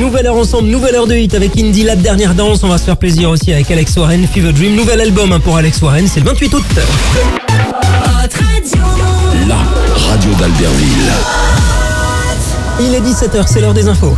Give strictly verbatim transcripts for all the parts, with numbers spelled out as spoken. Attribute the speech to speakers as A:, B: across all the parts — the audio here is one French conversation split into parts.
A: Nouvelle heure ensemble, nouvelle heure de hit avec Indie, la dernière danse. On va se faire plaisir aussi avec Alex Warren, Fever Dream. Nouvel album hein, pour Alex Warren, c'est le vingt-huit août.
B: La radio d'Albertville.
A: Il est dix-sept heures, c'est l'heure des infos.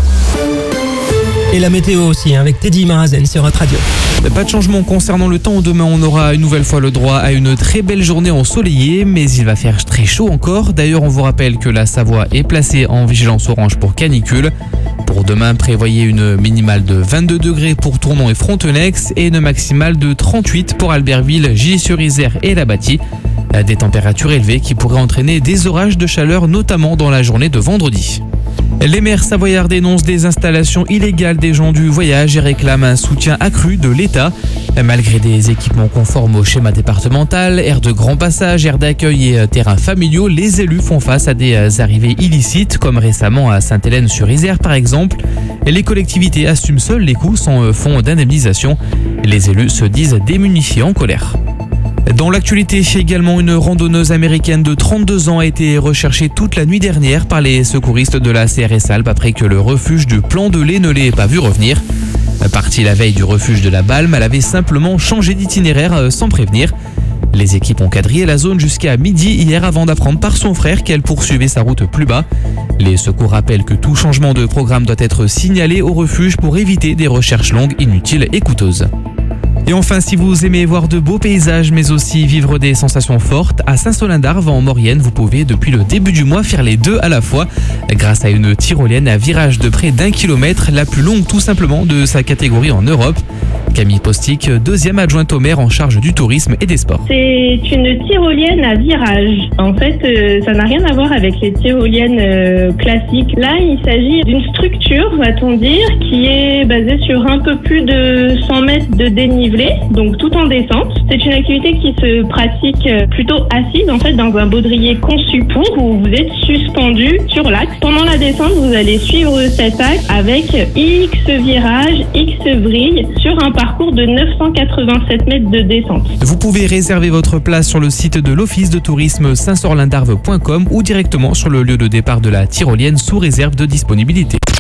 A: Et la météo aussi, hein, avec Teddy Marazen sur Hot Radio.
C: Pas de changement concernant le temps. Demain, on aura une nouvelle fois le droit à une très belle journée ensoleillée, mais il va faire très chaud encore. D'ailleurs, on vous rappelle que la Savoie est placée en vigilance orange pour canicule. Pour demain, prévoyez une minimale de vingt-deux degrés pour Tournon et Frontenex et une maximale de trente-huit pour Albertville, Gilly-sur-Isère et La Bâtie. Des températures élevées qui pourraient entraîner des orages de chaleur, notamment dans la journée de vendredi. Les maires savoyards dénoncent des installations illégales des gens du voyage et réclament un soutien accru de l'État. Malgré des équipements conformes au schéma départemental, aires de grand passage, aires d'accueil et terrains familiaux, les élus font face à des arrivées illicites, comme récemment à Sainte-Hélène-sur-Isère par exemple. Les collectivités assument seules les coûts sans fonds d'indemnisation. Les élus se disent démunis et en colère. Dans l'actualité, également, une randonneuse américaine de trente-deux ans a été recherchée toute la nuit dernière par les secouristes de la C R S Alpes après que le refuge du Plan de Lay ne l'ait pas vue revenir. Partie la veille du refuge de la Balme, elle avait simplement changé d'itinéraire sans prévenir. Les équipes ont quadrillé la zone jusqu'à midi hier avant d'apprendre par son frère qu'elle poursuivait sa route plus bas. Les secours rappellent que tout changement de programme doit être signalé au refuge pour éviter des recherches longues, inutiles et coûteuses. Et enfin, si vous aimez voir de beaux paysages, mais aussi vivre des sensations fortes, à Saint-Solin-d'Arve en Maurienne, vous pouvez depuis le début du mois faire les deux à la fois, grâce à une tyrolienne à virage de près d'un kilomètre, la plus longue tout simplement de sa catégorie en Europe. Camille Postic, deuxième adjointe au maire en charge du tourisme et des sports.
D: C'est une tyrolienne à virage. En fait, euh, ça n'a rien à voir avec les tyroliennes euh, classiques. Là, il s'agit d'une structure, va-t-on dire, qui est basée sur un peu plus de cent mètres de dénivelé, donc tout en descente. C'est une activité qui se pratique plutôt assise, en fait, dans un baudrier conçu pour, où vous êtes suspendu sur l'axe. Pendant la descente, vous allez suivre cet axe avec X virages, X vrilles sur un parcours de neuf cent quatre-vingt-sept mètres de descente.
C: Vous pouvez réserver votre place sur le site de l'Office de tourisme saint sorlin darve point com ou directement sur le lieu de départ de la tyrolienne sous réserve de disponibilité.